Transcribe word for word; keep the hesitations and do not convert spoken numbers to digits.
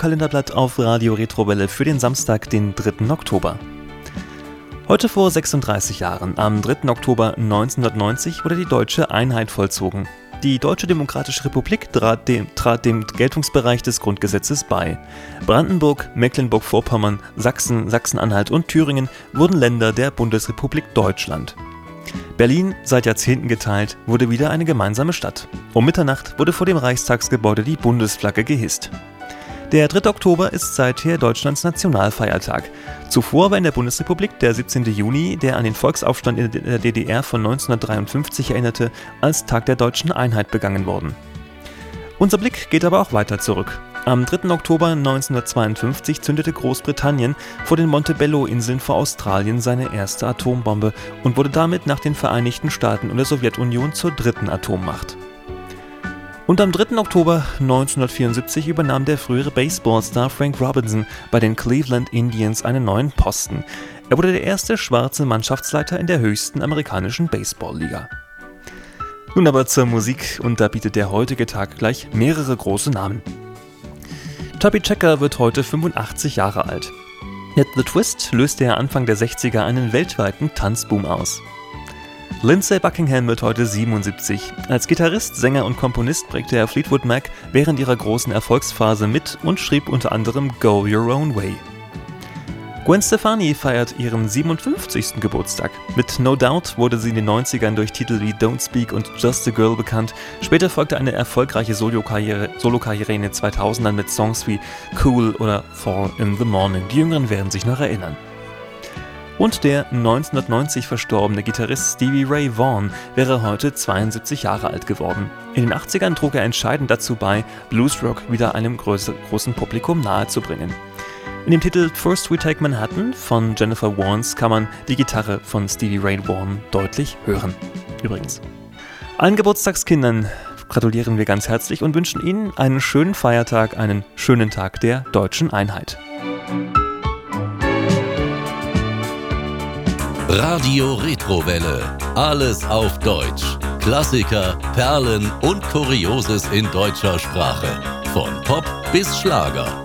Radiokalenderblatt auf Radio Retrowelle für den Samstag, den dritten Oktober. Heute vor sechsunddreißig Jahren, am dritten Oktober neunzehnhundertneunzig, wurde die deutsche Einheit vollzogen. Die Deutsche Demokratische Republik trat dem, trat dem Geltungsbereich des Grundgesetzes bei. Brandenburg, Mecklenburg-Vorpommern, Sachsen, Sachsen-Anhalt und Thüringen wurden Länder der Bundesrepublik Deutschland. Berlin, seit Jahrzehnten geteilt, wurde wieder eine gemeinsame Stadt. Um Mitternacht wurde vor dem Reichstagsgebäude die Bundesflagge gehisst. Der dritte Oktober ist seither Deutschlands Nationalfeiertag. Zuvor war in der Bundesrepublik der siebzehnten Juni, der an den Volksaufstand in der D D R von neunzehnhundertdreiundfünfzig erinnerte, als Tag der deutschen Einheit begangen worden. Unser Blick geht aber auch weiter zurück. Am dritten Oktober neunzehnhundertzweiundfünfzig zündete Großbritannien vor den Montebello-Inseln vor Australien seine erste Atombombe und wurde damit nach den Vereinigten Staaten und der Sowjetunion zur dritten Atommacht. Und am dritten Oktober neunzehnhundertvierundsiebzig übernahm der frühere Baseballstar Frank Robinson bei den Cleveland Indians einen neuen Posten. Er wurde der erste schwarze Mannschaftsleiter in der höchsten amerikanischen Baseballliga. Nun aber zur Musik, und da bietet der heutige Tag gleich mehrere große Namen. Chubby Checker wird heute fünfundachtzig Jahre alt. Mit The Twist löste er Anfang der sechziger einen weltweiten Tanzboom aus. Lindsey Buckingham wird heute siebenundsiebzig. Als Gitarrist, Sänger und Komponist prägte er Fleetwood Mac während ihrer großen Erfolgsphase mit und schrieb unter anderem Go Your Own Way. Gwen Stefani feiert ihren siebenundfünfzigsten Geburtstag. Mit No Doubt wurde sie in den neunzigern durch Titel wie Don't Speak und Just a Girl bekannt. Später folgte eine erfolgreiche Solokarriere, Solokarriere in den zweitausendern mit Songs wie Cool oder Four in the Morning. Die Jüngeren werden sich noch erinnern. Und der neunzehnhundertneunzig verstorbene Gitarrist Stevie Ray Vaughan wäre heute zweiundsiebzig Jahre alt geworden. In den achtzigern trug er entscheidend dazu bei, Bluesrock wieder einem größer, großen Publikum nahezubringen. In dem Titel First We Take Manhattan von Jennifer Warnes kann man die Gitarre von Stevie Ray Vaughan deutlich hören. Übrigens. Allen Geburtstagskindern gratulieren wir ganz herzlich und wünschen Ihnen einen schönen Feiertag, einen schönen Tag der deutschen Einheit. Radio Retrowelle. Alles auf Deutsch. Klassiker, Perlen und Kurioses in deutscher Sprache. Von Pop bis Schlager.